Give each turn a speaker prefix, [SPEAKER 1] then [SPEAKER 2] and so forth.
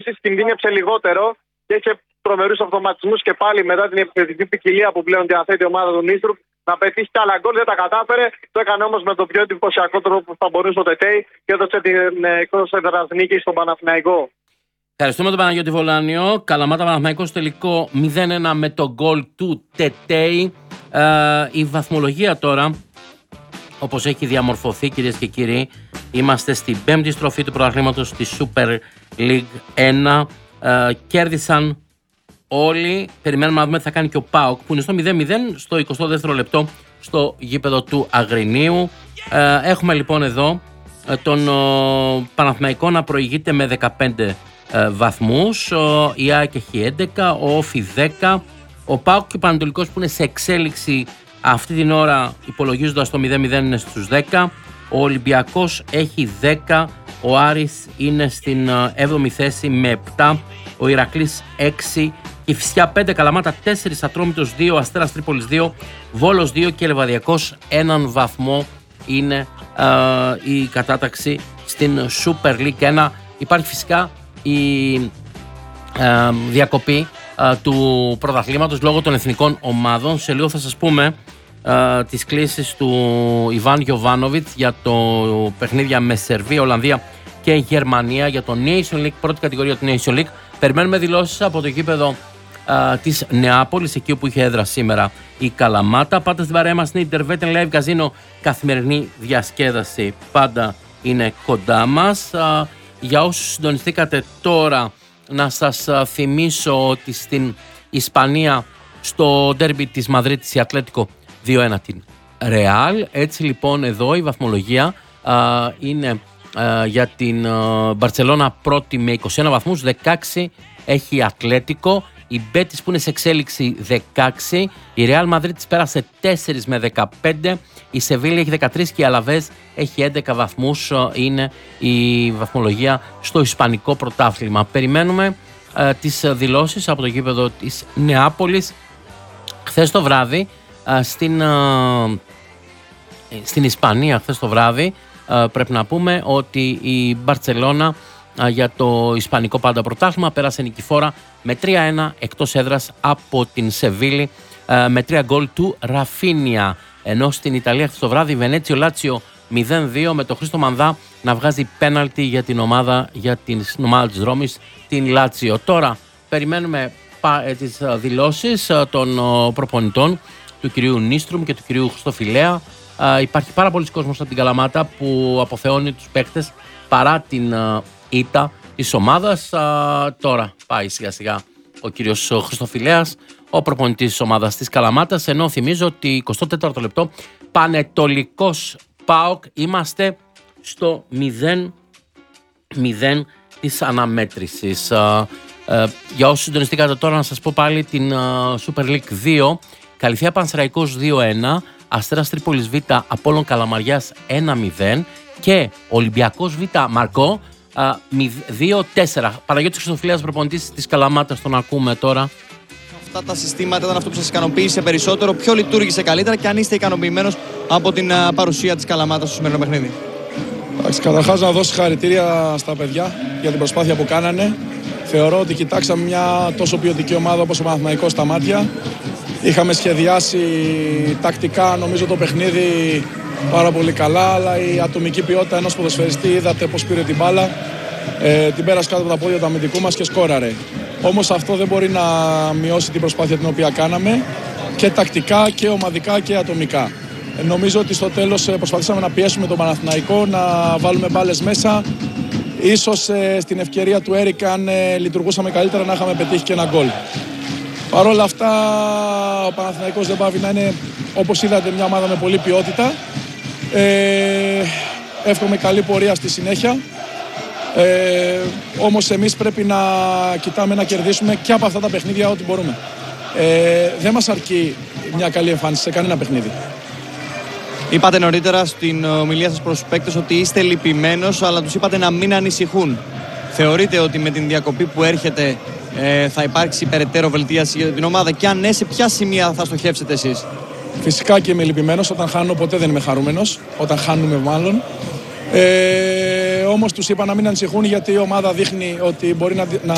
[SPEAKER 1] Επίσης, κινδύνευσε λιγότερο και είχε τρομερούς αυτοματισμούς και πάλι μετά την επιθετική ποικιλία που πλέον διαθέτει η ομάδα του Νίστρουπ να πετύχει και άλλα γκολ. Δεν τα κατάφερε. Το έκανε όμως με τον πιο εντυπωσιακό τρόπο που θα μπορούσε ο Τετέι και έδωσε την εκτός έδρας νίκη στον Παναθηναϊκό.
[SPEAKER 2] Ευχαριστούμε τον Παναγιώτη Βολάνιο. Καλαμάτα Παναθηναϊκός τελικό 0-1 με το γκολ του Τετέι. Η βαθμολογία τώρα, όπως έχει διαμορφωθεί, κυρίες και κύριοι, είμαστε στην 5η στροφή του πρωταθλήματος στη Super League 1. Κέρδισαν όλοι. Περιμένουμε να δούμε τι θα κάνει και ο ΠΑΟΚ που είναι στο 0-0 στο 22ο λεπτό στο γήπεδο του Αγρινίου. Έχουμε λοιπόν εδώ τον Παναθηναϊκό να προηγείται με 15 βαθμούς. Η ΑΕΚ έχει 11, ο Όφι 10, ο ΠΑΟΚ και ο Πανατολικός που είναι σε εξέλιξη αυτή την ώρα υπολογίζοντας το 0-0 είναι στους 10, ο Ολυμπιακός έχει 10, ο Άρης είναι στην 7η θέση με 7, ο Ηρακλής 6, η Φυσιά 5, Καλαμάτα 4, Ατρόμητος 2, Αστέρας Τρίπολης 2, Βόλος 2 και Λεβαδιακός 1 βαθμό είναι η κατάταξη στην Super League 1. Υπάρχει φυσικά η διακοπή του πρωταθλήματος λόγω των εθνικών ομάδων. Σε λίγο θα σας πούμε τις κλήσεις του Ιβάν Γιοβάνοβιτς για το παιχνίδια με Σερβία, Ολλανδία και Γερμανία για το Nation League, πρώτη κατηγορία του Nation League. Περιμένουμε δηλώσεις από το γήπεδο της Νεάπολης, εκεί όπου είχε έδρα σήμερα η Καλαμάτα. Πάτε στην παρέα μας, είναι η Intervetin Live Casino, καθημερινή διασκέδαση πάντα είναι κοντά μας. Για όσους συντονιστήκατε τώρα, να σας θυμίσω ότι στην Ισπανία στο ντέρμπι της Μαδρίτης η Ατλέτικο 2-1 την Ρεάλ. Έτσι λοιπόν εδώ η βαθμολογία είναι για την Μπαρτσελώνα πρώτη με 21 βαθμούς, 16 έχει η Ατλέτικο, η Μπέτις που είναι σε εξέλιξη 16, η Ρεάλ Μαδρίτης πέρασε 4 με 15, η Σεβίλη έχει 13 και η Αλαβές έχει 11 βαθμούς, είναι η βαθμολογία στο Ισπανικό πρωτάθλημα. Περιμένουμε τις δηλώσεις από το γήπεδο της Νεάπολης. Χθες το βράδυ στην Ισπανία, χθες το βράδυ πρέπει να πούμε ότι η Μπαρτσελώνα για το Ισπανικό πάντα πρωτάθλημα πέρασε νικηφόρα με 3-1 εκτός έδρας από την Σεβίλη με 3 γκολ του Ραφίνια. Ενώ στην Ιταλία χθες το βράδυ Βενέτσιο Λάτσιο 0-2 με το Χρήστο Μανδά να βγάζει πέναλτι για την ομάδα της Ρώμης, την Λάτσιο. Τώρα περιμένουμε τις δηλώσεις των προπονητών του κυρίου Νίστρουμ και του κυρίου Χριστοφιλέα. Υπάρχει πάρα πολλοί κόσμος από την Καλαμάτα που αποθεώνει τους παίκτες παρά την ήττα της ομάδας. Τώρα πάει σιγά σιγά ο κύριος Χριστοφιλέας, ο προπονητής της ομάδας της Καλαμάτας, ενώ θυμίζω ότι 24ο λεπτό Πανετολικός ΠΑΟΚ, είμαστε στο 0-0 της αναμέτρησης. Για όσους συντονιστήκατε τώρα να σας πω πάλι την Super League 2, Καλυθέα Πανσεραϊκός 2-1, Αστέρας Τρίπολης Β, Απόλλων Καλαμαριάς 1-0 και Ολυμπιακός Β Μαρκό 2-4. Παναγιώτης Χριστοφιλέας, προπονητής της Καλαμάτας, τον ακούμε τώρα.
[SPEAKER 3] Αυτά τα συστήματα ήταν αυτό που σας ικανοποίησε περισσότερο? Ποιο λειτουργήσε καλύτερα και αν είστε ικανοποιημένος από την παρουσία της Καλαμάτας στο σημερινό παιχνίδι?
[SPEAKER 4] Καταρχάς να δώσω συγχαρητήρια στα παιδιά για την προσπάθεια που κάνανε. Θεωρώ ότι κοιτάξαμε μια τόσο ποιοτική ομάδα όπως ο Παναθηναϊκός στα μάτια. Είχαμε σχεδιάσει τακτικά νομίζω το παιχνίδι πάρα πολύ καλά, αλλά η ατομική ποιότητα ενός ποδοσφαιριστή, είδατε πώς πήρε την μπάλα, την πέρασε κάτω από τα πόδια του αμυντικού μας και σκόραρε. Όμως αυτό δεν μπορεί να μειώσει την προσπάθεια την οποία κάναμε και τακτικά και ομαδικά και ατομικά. Νομίζω ότι στο τέλος προσπαθήσαμε να πιέσουμε τον Παναθηναϊκό, να βάλουμε μπάλες μέσα. Ίσως στην ευκαιρία του Έρικ, αν λειτουργούσαμε καλύτερα, να είχαμε πετύχει και ένα γκολ. Παρ' όλα αυτά, ο Παναθηναϊκός δεν πάβει να είναι, όπως είδατε, μια ομάδα με πολλή ποιότητα. Εύχομαι καλή πορεία στη συνέχεια. Όμως εμείς πρέπει να κοιτάμε να κερδίσουμε και από αυτά τα παιχνίδια ό,τι μπορούμε. Δεν μας αρκεί μια καλή εμφάνιση σε κανένα παιχνίδι.
[SPEAKER 3] Είπατε νωρίτερα στην ομιλία σας προς τους παίκτες ότι είστε λυπημένος, αλλά τους είπατε να μην ανησυχούν. Θεωρείτε ότι με την διακοπή που έρχεται θα υπάρξει περαιτέρω βελτίωση για την ομάδα και αν ναι, σε ποια σημεία θα στοχεύσετε εσείς?
[SPEAKER 4] Φυσικά και είμαι λυπημένος. Όταν χάνω ποτέ δεν είμαι χαρούμενος. Όταν χάνουμε μάλλον. Όμως τους είπα να μην ανησυχούν, γιατί η ομάδα δείχνει ότι μπορεί να